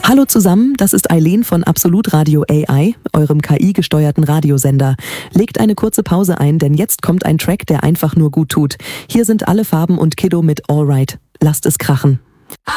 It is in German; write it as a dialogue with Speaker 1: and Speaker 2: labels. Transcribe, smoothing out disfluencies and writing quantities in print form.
Speaker 1: Hallo zusammen, das ist Eileen von Absolut Radio AI, eurem KI-gesteuerten Radiosender. Legt eine kurze Pause ein, denn jetzt kommt ein Track, der einfach nur gut tut. Hier sind Alle Farben und Kiddo mit Alright. Lasst es krachen.